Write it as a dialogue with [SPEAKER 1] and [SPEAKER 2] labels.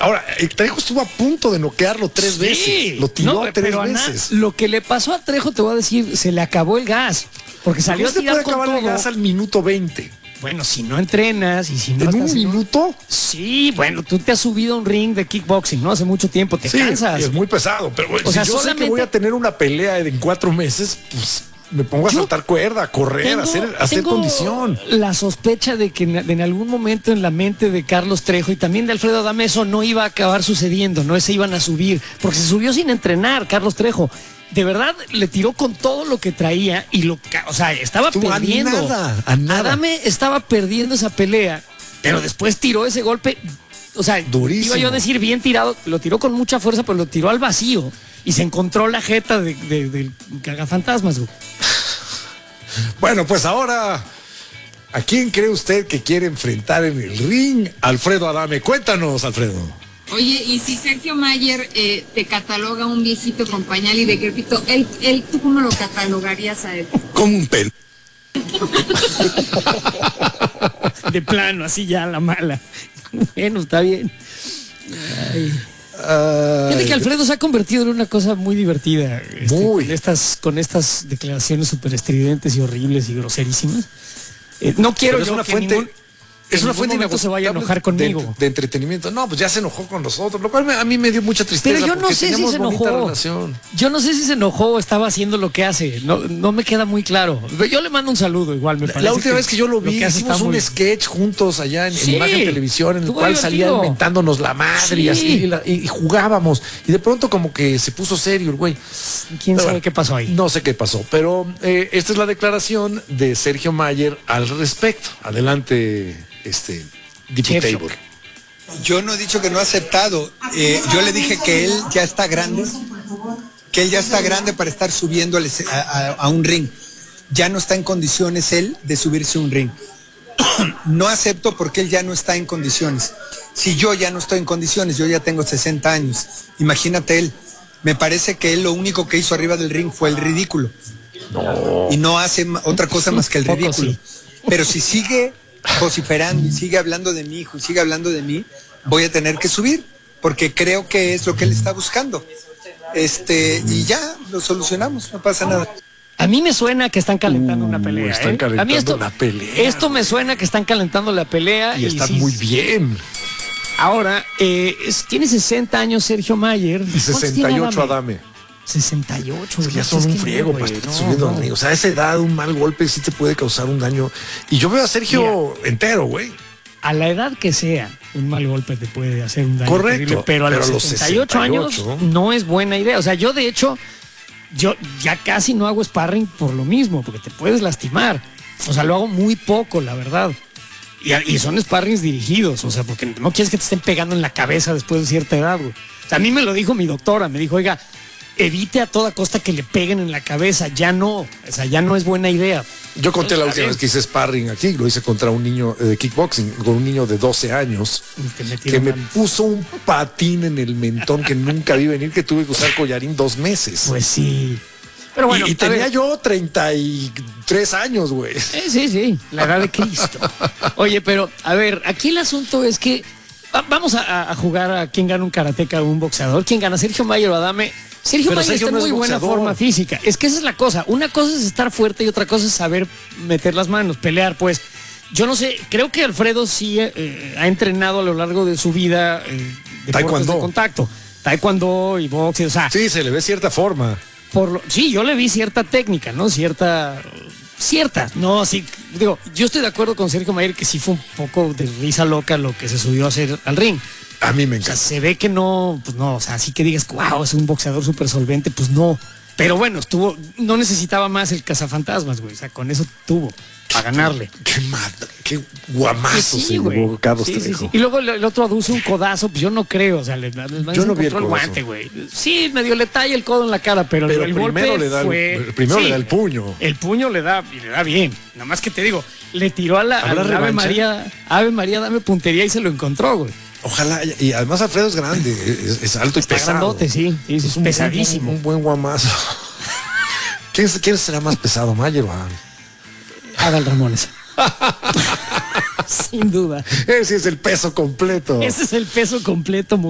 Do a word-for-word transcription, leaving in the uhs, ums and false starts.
[SPEAKER 1] Ahora, el Trejo estuvo a punto de noquearlo tres
[SPEAKER 2] Sí.
[SPEAKER 1] veces. Lo tiró
[SPEAKER 2] No,
[SPEAKER 1] tres
[SPEAKER 2] pero
[SPEAKER 1] veces.
[SPEAKER 2] Ana, lo que le pasó a Trejo, te voy a decir, se le acabó el gas. Porque salió
[SPEAKER 1] ¿Cómo
[SPEAKER 2] a
[SPEAKER 1] se
[SPEAKER 2] tirar
[SPEAKER 1] puede
[SPEAKER 2] con
[SPEAKER 1] acabar
[SPEAKER 2] todo.
[SPEAKER 1] el gas al minuto veinte?
[SPEAKER 2] Bueno, si no entrenas y si no
[SPEAKER 1] ¿En un
[SPEAKER 2] estás
[SPEAKER 1] minuto?
[SPEAKER 2] Sí, bueno, tú te has subido a un ring de kickboxing, ¿no? Hace mucho tiempo, te
[SPEAKER 1] Sí,
[SPEAKER 2] cansas.
[SPEAKER 1] es muy pesado. Pero
[SPEAKER 2] O
[SPEAKER 1] si
[SPEAKER 2] sea,
[SPEAKER 1] yo sé que
[SPEAKER 2] solamente-
[SPEAKER 1] voy a tener una pelea en cuatro meses, pues me pongo a
[SPEAKER 2] Yo
[SPEAKER 1] saltar cuerda, a correr,
[SPEAKER 2] Tengo-
[SPEAKER 1] a hacer, a hacer
[SPEAKER 2] tengo
[SPEAKER 1] condición.
[SPEAKER 2] la sospecha de que en, en algún momento en la mente de Carlos Trejo y también de Alfredo Adame eso no iba a acabar sucediendo, no se iban a subir, porque se subió sin entrenar Carlos Trejo. De verdad le tiró con todo lo que traía y lo, ca- o sea, estaba
[SPEAKER 1] Tú, a
[SPEAKER 2] perdiendo.
[SPEAKER 1] nada, a nada.
[SPEAKER 2] Adame estaba perdiendo esa pelea, pero después tiró ese golpe, o sea,
[SPEAKER 1] Durísimo.
[SPEAKER 2] iba yo a decir bien tirado, lo tiró con mucha fuerza, pero lo tiró al vacío y se encontró la jeta de, de- del cagafantasmas, güey.
[SPEAKER 1] Bueno, pues ahora, ¿a quién cree usted que quiere enfrentar en el ring? Alfredo Adame. Cuéntanos, Alfredo.
[SPEAKER 3] Oye, y si Sergio Mayer eh, te cataloga un viejito con pañal y decrépito, él, él, ¿tú cómo lo catalogarías a él?
[SPEAKER 1] Como un pelo.
[SPEAKER 2] De plano, así ya la mala. Bueno, está bien. Ay. Fíjate que Alfredo se ha convertido en una cosa muy divertida. este,
[SPEAKER 1] Muy.
[SPEAKER 2] Con estas, con estas declaraciones súper estridentes y horribles y groserísimas. Eh, no quiero
[SPEAKER 1] Pero es
[SPEAKER 2] yo
[SPEAKER 1] una
[SPEAKER 2] que
[SPEAKER 1] fuente.
[SPEAKER 2] ningún-
[SPEAKER 1] Es
[SPEAKER 2] en
[SPEAKER 1] una
[SPEAKER 2] ningún
[SPEAKER 1] fuente
[SPEAKER 2] momento se vaya a enojar
[SPEAKER 1] inagotable
[SPEAKER 2] conmigo.
[SPEAKER 1] De, de entretenimiento. No, pues ya se enojó con nosotros, lo cual me- a mí me dio mucha tristeza.
[SPEAKER 2] Pero yo no
[SPEAKER 1] porque
[SPEAKER 2] sé si
[SPEAKER 1] teníamos
[SPEAKER 2] se
[SPEAKER 1] bonita
[SPEAKER 2] enojó.
[SPEAKER 1] relación.
[SPEAKER 2] Yo no sé si se enojó o estaba haciendo lo que hace. No, no me queda muy claro. Yo le mando un saludo igual, me
[SPEAKER 1] La,
[SPEAKER 2] parece.
[SPEAKER 1] la última vez que yo lo vi,
[SPEAKER 2] que hace
[SPEAKER 1] hicimos
[SPEAKER 2] está
[SPEAKER 1] un
[SPEAKER 2] muy-
[SPEAKER 1] sketch juntos allá en, en
[SPEAKER 2] Sí,
[SPEAKER 1] Imagen Televisión, en el
[SPEAKER 2] estuvo
[SPEAKER 1] cual salía
[SPEAKER 2] divertido.
[SPEAKER 1] inventándonos la madre y
[SPEAKER 2] Sí.
[SPEAKER 1] así, y, la- y- y jugábamos. Y de pronto como que se puso serio el güey.
[SPEAKER 2] ¿Quién
[SPEAKER 1] Pero
[SPEAKER 2] sabe
[SPEAKER 1] bueno,
[SPEAKER 2] qué pasó ahí?
[SPEAKER 1] No sé qué pasó, pero eh, esta es la declaración de Sergio Mayer al respecto. Adelante, este, diputado.
[SPEAKER 2] Sergio.
[SPEAKER 4] Yo no he dicho que no ha aceptado. Eh, yo le dije que él ya está grande, que él ya está grande para estar subiendo al esce- a, a- a un ring. Ya no está en condiciones él de subirse a un ring. No acepto porque él ya no está en condiciones. Si yo ya no estoy en condiciones, yo ya tengo sesenta años. Imagínate él. Me parece que él lo único que hizo arriba del ring fue el ridículo. Y no hace ma- otra cosa más que el
[SPEAKER 2] Poco
[SPEAKER 4] ridículo.
[SPEAKER 2] sí.
[SPEAKER 4] Pero si sigue vociferando y sigue hablando de mi hijo y sigue hablando de mí, voy a tener que subir, porque creo que es lo que él está buscando. Este, y ya lo solucionamos, no pasa nada.
[SPEAKER 2] A mí me suena que están calentando
[SPEAKER 1] Uh,
[SPEAKER 2] una pelea.
[SPEAKER 1] están
[SPEAKER 2] ¿eh?
[SPEAKER 1] calentando
[SPEAKER 2] A mí esto,
[SPEAKER 1] la pelea,
[SPEAKER 2] Esto me suena que están calentando la pelea.
[SPEAKER 1] Y está
[SPEAKER 2] sí,
[SPEAKER 1] muy bien.
[SPEAKER 2] Ahora, eh, es- tiene sesenta años Sergio Mayer.
[SPEAKER 1] Y
[SPEAKER 2] ¿Cuántos
[SPEAKER 1] sesenta y
[SPEAKER 2] tiene
[SPEAKER 1] ocho Adame.
[SPEAKER 2] sesenta y ocho.
[SPEAKER 1] Es que ya
[SPEAKER 2] güey,
[SPEAKER 1] son
[SPEAKER 2] es
[SPEAKER 1] un
[SPEAKER 2] que
[SPEAKER 1] friego
[SPEAKER 2] no,
[SPEAKER 1] para
[SPEAKER 2] güey,
[SPEAKER 1] estar
[SPEAKER 2] no,
[SPEAKER 1] subiendo al
[SPEAKER 2] no.
[SPEAKER 1] ring. O sea, a esa edad un mal golpe sí te puede causar un daño. Y yo veo a Sergio entero, güey.
[SPEAKER 2] A la edad que sea, un mal golpe te puede hacer un daño
[SPEAKER 1] Correcto,
[SPEAKER 2] terrible, pero a
[SPEAKER 1] pero
[SPEAKER 2] los,
[SPEAKER 1] a los
[SPEAKER 2] sesenta y ocho años
[SPEAKER 1] sesenta y ocho.
[SPEAKER 2] no es buena idea. O sea, yo de hecho, yo ya casi no hago sparring por lo mismo, porque te puedes lastimar. O sea, lo hago muy poco, la verdad. Y, y son sparrings dirigidos, o sea, porque no quieres que te estén pegando en la cabeza después de cierta edad, güey. O sea, a mí me lo dijo mi doctora, me dijo, oiga, evite a toda costa que le peguen en la cabeza, ya no, o sea, ya no es buena idea.
[SPEAKER 1] Yo conté la
[SPEAKER 2] Está
[SPEAKER 1] última
[SPEAKER 2] bien.
[SPEAKER 1] vez que hice sparring aquí, lo hice contra un niño eh, de kickboxing, con un niño de doce años,
[SPEAKER 2] Y te
[SPEAKER 1] que
[SPEAKER 2] metieron
[SPEAKER 1] me
[SPEAKER 2] una-
[SPEAKER 1] puso un patín en el mentón que nunca vi venir, que tuve que usar collarín dos meses.
[SPEAKER 2] Pues sí. Pero bueno,
[SPEAKER 1] y, y
[SPEAKER 2] a
[SPEAKER 1] tenía
[SPEAKER 2] ver.
[SPEAKER 1] yo treinta y tres años, güey.
[SPEAKER 2] Eh, sí, sí, la edad de Cristo. Oye, pero a ver, aquí el asunto es que va- vamos a, a jugar a quién gana un karateca o un boxeador. ¿Quién gana? Sergio Mayer o Adame. Sergio
[SPEAKER 1] Pero
[SPEAKER 2] Mayer
[SPEAKER 1] Sergio
[SPEAKER 2] está en
[SPEAKER 1] no
[SPEAKER 2] muy
[SPEAKER 1] es
[SPEAKER 2] buena
[SPEAKER 1] boxeador.
[SPEAKER 2] forma física. Es que esa es la cosa. Una cosa es estar fuerte y otra cosa es saber meter las manos, pelear, pues. Yo no sé, creo que Alfredo sí eh, ha entrenado a lo largo de su vida eh, deportes
[SPEAKER 1] Taekwondo.
[SPEAKER 2] de contacto. Taekwondo y boxeo, o sea,
[SPEAKER 1] Sí, se le ve cierta forma.
[SPEAKER 2] por lo, sí, yo le vi cierta técnica, ¿no? Cierta, cierta, no, sí, digo, yo estoy de acuerdo con Sergio Mayer que sí fue un poco de risa loca lo que se subió a hacer al ring.
[SPEAKER 1] A mí me
[SPEAKER 2] O sea,
[SPEAKER 1] encanta.
[SPEAKER 2] se ve que no, pues no, o sea, así que digas, wow, es un boxeador súper solvente, pues no. Pero bueno, estuvo, no necesitaba más el cazafantasmas, güey, o sea, con eso tuvo, para ganarle.
[SPEAKER 1] Qué madre, qué guamazo
[SPEAKER 2] Sí,
[SPEAKER 1] se
[SPEAKER 2] güey.
[SPEAKER 1] llevó Carlos
[SPEAKER 2] Sí, sí,
[SPEAKER 1] Trejo.
[SPEAKER 2] sí. Y luego el, el otro aduce un codazo, pues yo no creo, o sea, le, le, le
[SPEAKER 1] Yo no vi el
[SPEAKER 2] encontró
[SPEAKER 1] codazo.
[SPEAKER 2] guante, güey. Sí, medio le talla el codo en la cara, pero,
[SPEAKER 1] Pero
[SPEAKER 2] el
[SPEAKER 1] primero
[SPEAKER 2] golpe
[SPEAKER 1] le da el-
[SPEAKER 2] fue...
[SPEAKER 1] primero
[SPEAKER 2] Sí,
[SPEAKER 1] le da el puño.
[SPEAKER 2] El puño le da, y le da bien. Nada más que te digo, le tiró a la, a
[SPEAKER 1] ¿Habrá
[SPEAKER 2] la Ave
[SPEAKER 1] revancha?
[SPEAKER 2] María, Ave María, dame puntería y se lo encontró, güey.
[SPEAKER 1] Ojalá, y y además Alfredo es grande, es, es alto y
[SPEAKER 2] Está
[SPEAKER 1] pesado.
[SPEAKER 2] grandote, sí, sí,
[SPEAKER 1] Es
[SPEAKER 2] es
[SPEAKER 1] un,
[SPEAKER 2] pesadísimo.
[SPEAKER 1] Un, un buen guamazo. ¿Quién, es- quién será más pesado, Mayer o Adame?
[SPEAKER 2] Adal Ramones. Sin duda.
[SPEAKER 1] Ese es el peso completo.
[SPEAKER 2] Ese es el peso completo.